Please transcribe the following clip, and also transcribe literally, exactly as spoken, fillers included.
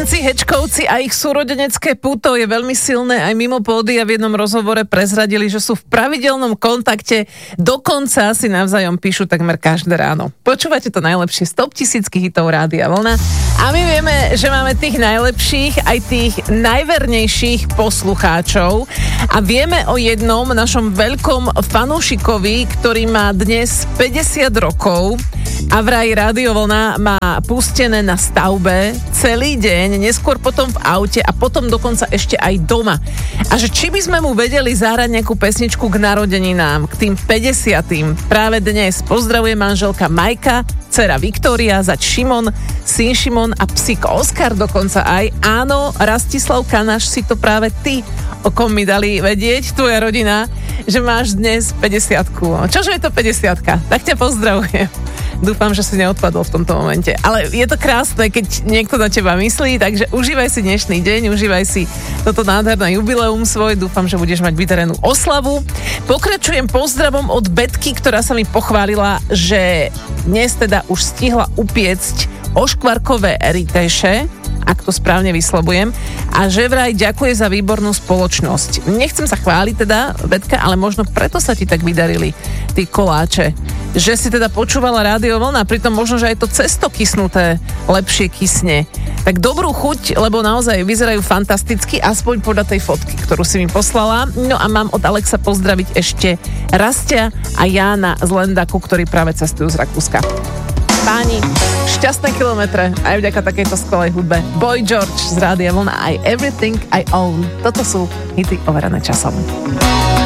Súrodenci Hečkovci a ich súrodenecké púto je veľmi silné. Aj mimo pódy a v jednom rozhovore prezradili, že sú v pravidelnom kontakte. Dokonca si navzájom píšu takmer každé ráno. Počúvate to najlepšie z top tisícky hitov Rádia Vlna. A my vieme, že máme tých najlepších, aj tých najvernejších poslucháčov. A vieme o jednom našom veľkom fanúšikovi, ktorý má dnes päťdesiat rokov a vraj Rádio Vlna má pustené na stavbe celý deň, neskôr potom v aute a potom dokonca ešte aj doma. A že či by sme mu vedeli zahrať nejakú pesničku k narodeninám, k tým päťdesiatym práve dnes. Pozdravuje manželka Majka, dcera Viktória, zať Šimon, syn Šimon a psík Oskar dokonca aj. Áno, Rastislav Kanáš, si to práve ty, o kom mi dali vedieť, tvoja rodina, že máš dnes päťdesiatku. Čože je to päťdesiatka? Tak ťa pozdravujem. Dúfam, že si neodpadol v tomto momente. Ale je to krásne, keď niekto na teba myslí, takže užívaj si dnešný deň, užívaj si toto nádherné jubileum svoj. Dúfam, že budeš mať vydarenú oslavu. Pokračujem pozdravom od Betky, ktorá sa mi pochválila, že dnes teda už stihla upiecť oškvarkové eritejše, ak to správne vyslovujem, a že vraj ďakuje za výbornú spoločnosť. Nechcem sa chváliť teda, Betka, ale možno preto sa ti tak vydarili tí koláče, že si teda počúvala Rádio Vlna, pritom možno, že aj to cesto kysnuté lepšie kysne. Tak dobrú chuť, lebo naozaj vyzerajú fantasticky, aspoň podľa tej fotky, ktorú si mi poslala. No a mám od Alexa pozdraviť ešte Rastia a Jána z Lendaku, ktorí práve cestujú z Rakúska. Páni, šťastné kilometre aj vďaka takejto skvelej hudbe. Boy George z Rádia Vlna, I Everything I Own. Toto sú hity overené časom.